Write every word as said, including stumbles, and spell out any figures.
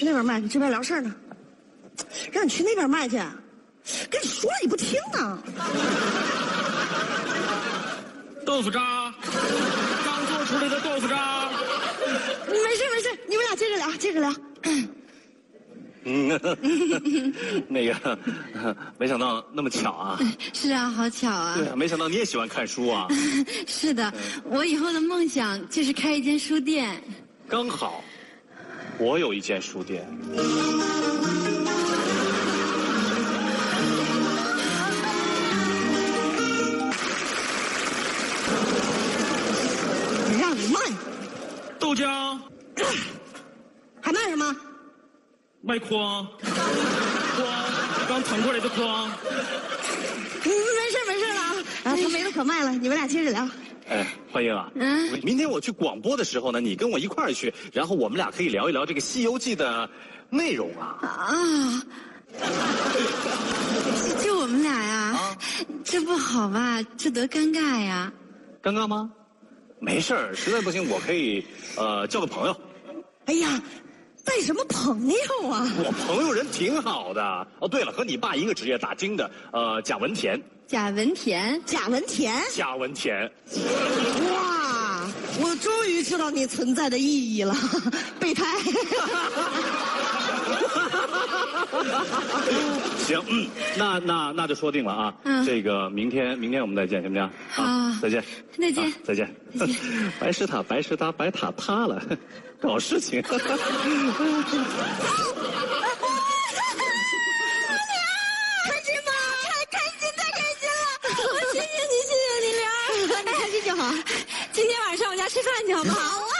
去那边卖，你这边聊事儿呢。让你去那边卖去，跟你说了你不听呢。 豆腐渣，刚做出来的豆腐渣。 没事没事，你们俩接着聊，接着聊。 嗯，那个，没想到那么巧啊！ 是啊，好巧啊！ 对啊，没想到你也喜欢看书啊！ 是的，我以后的梦想就是开一间书店。 刚好，我有一间书店。 让你卖豆浆， 还卖什么？ 卖筐，筐，刚腾过来的筐。 嗯，没事没事了啊，啊，他没得可卖了，你们俩接着聊。 哎，欢迎啊！ 嗯， 明天我去广播的时候呢，你跟我一块儿去，然后我们俩可以聊一聊这个《西游记》的内容啊。 啊，就就我们俩呀、啊，这不好吧？这多尴尬呀！ 尴尬吗？没事儿，实在不行我可以呃叫个朋友。 哎呀，带什么朋友啊？ 我朋友人挺好的。哦，对了，和你爸一个职业，打更的，呃，贾文田。 贾文田， 贾文田， 贾文田。 哇，我终于知道你存在的意义了，备胎。 行，嗯，那那那就说定了啊。嗯，这个明天明天我们再见，行不行？ 好， 啊、再见， 再见， 啊、再见。再见。白石塔，白石塔，白塔塌了，搞事情。 开心吗？太开心，太开心了！我谢谢你，谢谢你，玲儿，你开心就好。 今天晚上我家吃饭去好不好？ 好啊。